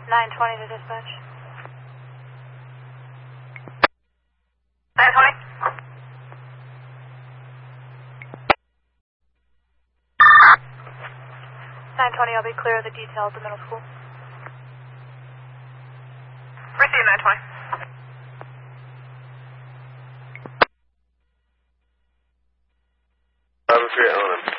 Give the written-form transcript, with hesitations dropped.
920 to dispatch. 920. 920, I'll be clear of the detail at the middle school. Receive 920. I'm free, Ellen.